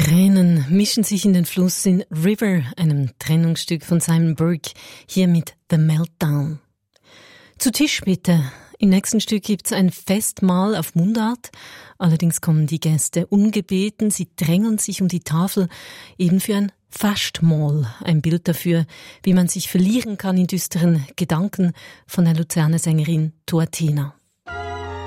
Tränen mischen sich in den Fluss in River, einem Trennungsstück von Simon Burke, hier mit The Meltdown. Zu Tisch bitte. Im nächsten Stück gibt's ein Festmahl auf Mundart. Allerdings kommen die Gäste ungebeten, sie drängeln sich um die Tafel, eben für ein Fastmahl, ein Bild dafür, wie man sich verlieren kann in düsteren Gedanken, von der Luzerner Sängerin Tuatina.